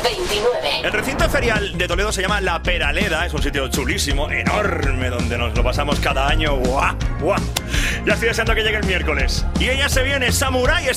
29. El recinto ferial de Toledo se llama La Peraleda. Es un sitio chulísimo, enorme, donde nos lo pasamos cada año. ¡Guau! ¡Guau! Ya estoy deseando que llegue el miércoles. Y ella se viene, Samurai.